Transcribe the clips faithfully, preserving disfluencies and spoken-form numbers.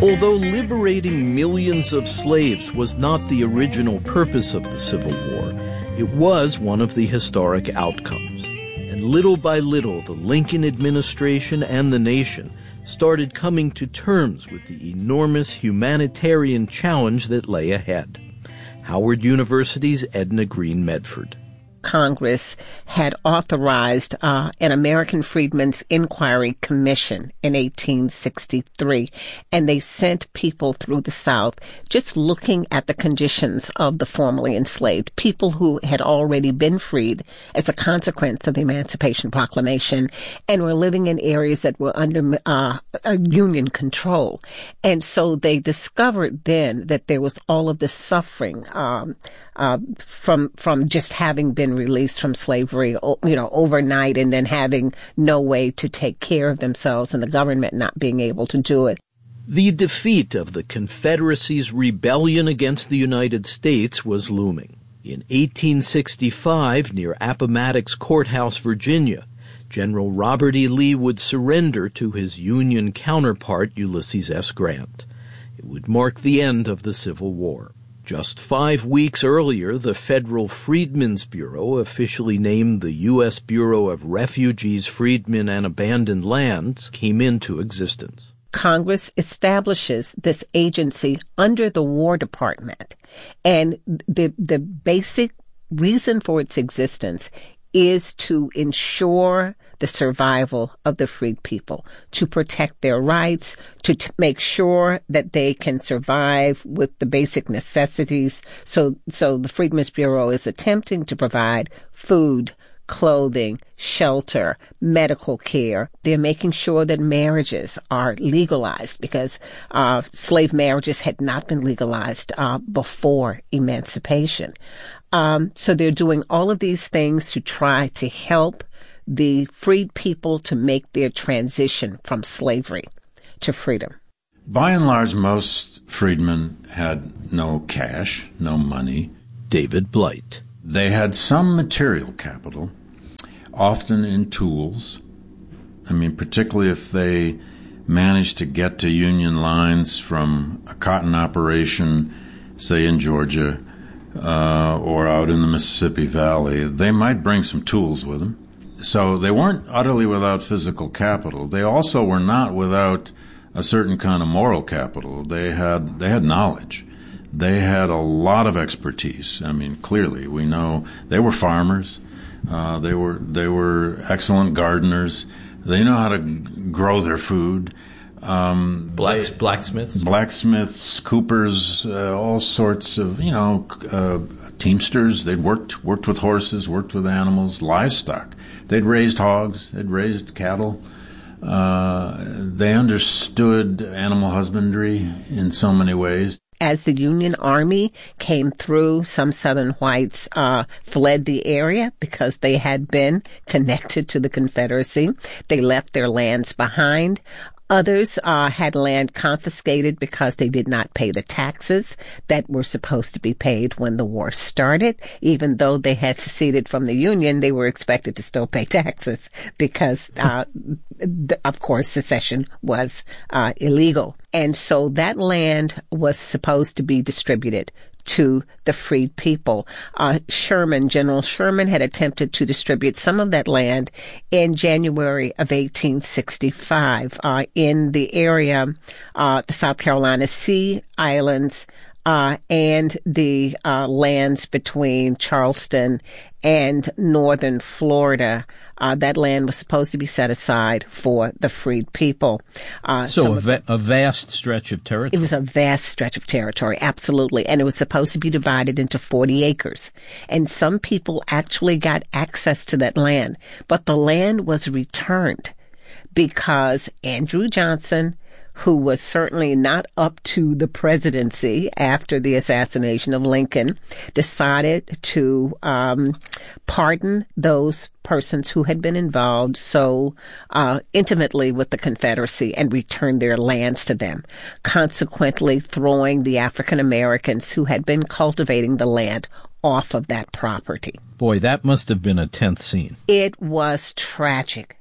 Although liberating millions of slaves was not the original purpose of the Civil War, it was one of the historic outcomes. And little by little, the Lincoln administration and the nation started coming to terms with the enormous humanitarian challenge that lay ahead. Howard University's Edna Green Medford. Congress had authorized uh, an American Freedmen's Inquiry Commission in eighteen sixty-three, and they sent people through the South just looking at the conditions of the formerly enslaved, people who had already been freed as a consequence of the Emancipation Proclamation and were living in areas that were under uh, Union control. And so they discovered then that there was all of this suffering um, uh, from from just having been released from slavery, you know, overnight, and then having no way to take care of themselves and the government not being able to do it. The defeat of the Confederacy's rebellion against the United States was looming. In eighteen sixty-five, near Appomattox Courthouse, Virginia, General Robert E. Lee would surrender to his Union counterpart, Ulysses S. Grant. It would mark the end of the Civil War. Just five weeks earlier, the Federal Freedmen's Bureau, officially named the U S Bureau of Refugees, Freedmen, and Abandoned Lands, came into existence. Congress establishes this agency under the War Department, and the the basic reason for its existence is to ensure the survival of the freed people, to protect their rights, to t- make sure that they can survive with the basic necessities. So, so the Freedmen's Bureau is attempting to provide food, clothing, shelter, medical care. They're making sure that marriages are legalized because uh, slave marriages had not been legalized uh, before emancipation. Um, so they're doing all of these things to try to help the freed people to make their transition from slavery to freedom. By and large, most freedmen had no cash, no money. David Blight. They had some material capital, often in tools. I mean, particularly if they managed to get to Union lines from a cotton operation, say in Georgia, uh, or out in the Mississippi Valley, they might bring some tools with them. So they weren't utterly without physical capital. They also were not without a certain kind of moral capital. They had they had knowledge. They had a lot of expertise. I mean, clearly, we know they were farmers. Uh, they were they were excellent gardeners. They know how to grow their food. Um, Blacks, they, blacksmiths, blacksmiths, coopers, uh, all sorts of you know uh, teamsters. They'd worked worked with horses, worked with animals, livestock. They'd raised hogs. They'd raised cattle. Uh, they understood animal husbandry in so many ways. As the Union Army came through, some Southern whites uh, fled the area because they had been connected to the Confederacy. They left their lands behind. Others uh, had land confiscated because they did not pay the taxes that were supposed to be paid when the war started. Even though they had seceded from the Union, they were expected to still pay taxes because, uh, th- of course, secession was uh, illegal. And so that land was supposed to be distributed to the freed people. Uh, Sherman, General Sherman, had attempted to distribute some of that land in January of eighteen sixty-five uh, in the area, uh, the South Carolina Sea Islands, uh, and the uh, lands between Charleston and northern Florida. Uh, that land was supposed to be set aside for the freed people. Uh, so a, va- a vast stretch of territory. It was a vast stretch of territory, absolutely. And it was supposed to be divided into forty acres. And some people actually got access to that land. But the land was returned because Andrew Johnson, who was certainly not up to the presidency after the assassination of Lincoln, decided to um, pardon those persons who had been involved so uh, intimately with the Confederacy and return their lands to them, consequently throwing the African Americans who had been cultivating the land off of that property. Boy, that must have been a tense scene. It was tragic.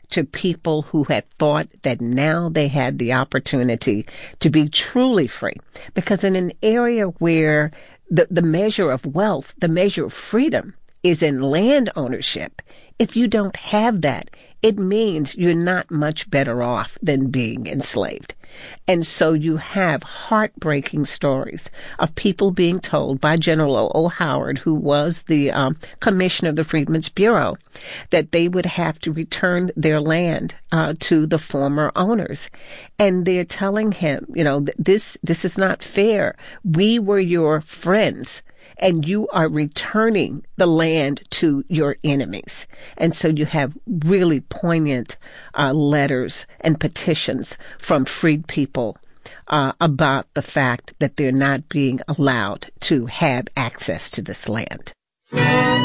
to people who had thought that now they had the opportunity to be truly free. Because in an area where the, the measure of wealth, the measure of freedom is in land ownership, if you don't have that, it means you're not much better off than being enslaved. And so you have heartbreaking stories of people being told by General O. Howard, who was the um, commissioner of the Freedmen's Bureau, that they would have to return their land uh, to the former owners. And they're telling him, you know, this this is not fair. We were your friends, and you are returning the land to your enemies. And so you have really poignant uh, letters and petitions from freed people uh, about the fact that they're not being allowed to have access to this land.